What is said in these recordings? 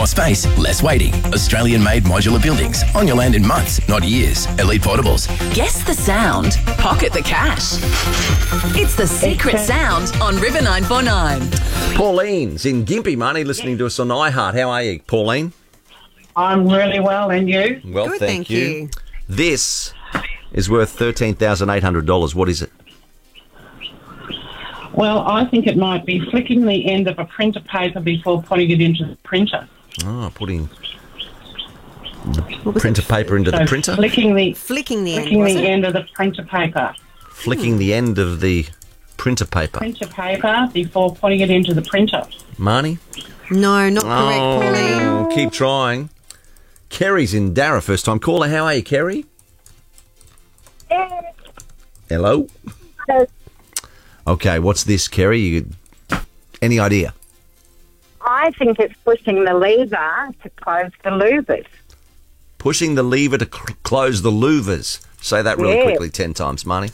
More space, less waiting. Australian-made modular buildings. On your land in months, not years. Elite Portables. Guess the sound. Pocket the cash. It's the secret sound on River 949. Pauline's in Gympie, Marnie, listening to us on iHeart. How are you, Pauline? I'm really well, and you? Well, Good, thank you. This is worth $13,800. What is it? Well, I think it might be flicking the end of a printer paper before putting it into the printer. Oh, putting the printer paper into the printer? Flicking the end end of the printer paper. Flicking the end of the printer paper. Printer paper before putting it into the printer. Marnie? No, not correct, Pauline. Keep trying. Kerry's in Darra, first time caller. How are you, Kerry? Hello? Okay, what's this, Kerry? Any idea? I think it's pushing the lever to close the louvers. Pushing the lever to close the louvers. Say that really quickly 10 times, Marnie.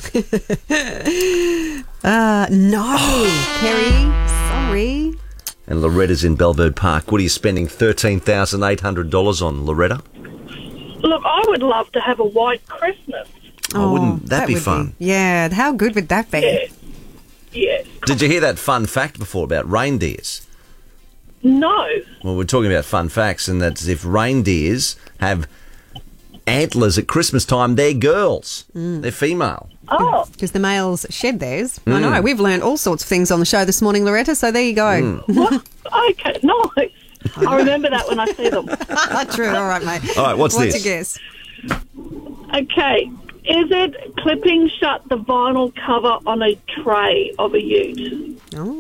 No, Kerry. Sorry. And Loretta's in Belverde Park. What are you spending $13,800 on, Loretta? Look, I would love to have a white Christmas. Oh, wouldn't that be would fun? Yeah, how good would that be? Yeah. Did you hear that fun fact before about reindeers? No. Well, we're talking about fun facts, and that's if reindeers have antlers at Christmas time, they're girls. They're female. Oh. Because the males shed theirs. I know. We've learned all sorts of things on the show this morning, Loretta, so there you go. What? Okay, nice. I remember that when I see them. True. All right, mate. All right, what's this? What's your guess? Okay. Is it clipping shut the vinyl cover on a tray of a ute?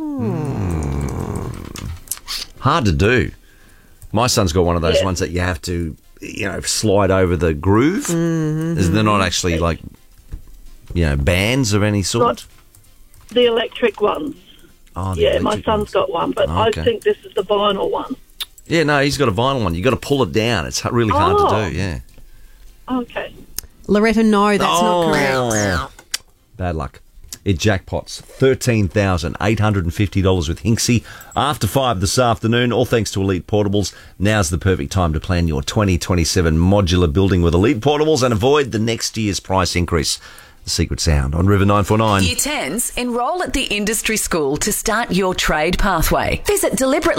Hard to do. My son's got one of those ones that you have to, slide over the groove. They're not actually like, bands of any sort. Not the electric ones. Oh, Yeah, my son's got one, but I think this is the vinyl one. Yeah, no, he's got a vinyl one. You've got to pull it down. It's really hard to do, yeah. Okay. Loretta, no, that's not correct. Bad luck. It jackpots $13,850 with Hinksy. After 5 this afternoon, all thanks to Elite Portables. Now's the perfect time to plan your 2027 modular building with Elite Portables and avoid the next year's price increase. The Secret Sound on River 949. Year 10s, enrol at the industry school to start your trade pathway. Visit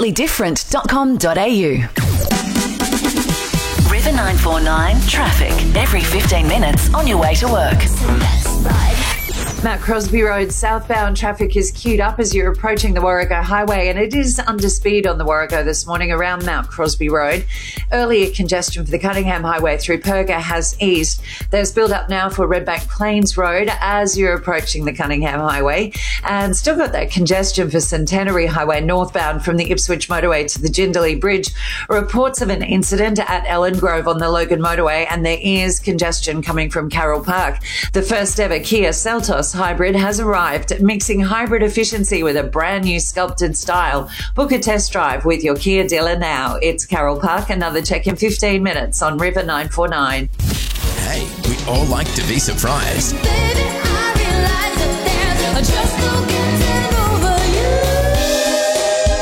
deliberatelyDifferent.com.au. River 949 traffic every 15 minutes on your way to work. Mount Crosby Road southbound traffic is queued up as you're approaching the Warrego Highway, and it is under speed on the Warrego this morning around Mount Crosby Road. Earlier congestion for the Cunningham Highway through Perga has eased. There's build up now for Redbank Plains Road as you're approaching the Cunningham Highway, and still got that congestion for Centenary Highway northbound from the Ipswich Motorway to the Jindalee Bridge. Reports of an incident at Ellen Grove on the Logan Motorway, and there is congestion coming from Carroll Park. The first ever Kia Seltos hybrid has arrived, mixing hybrid efficiency with a brand new sculpted style. Book a test drive with your Kia dealer now. It's Carroll Park. Another check in 15 minutes on River 949. Hey, we all like to be surprised. Baby, I realize that there's just no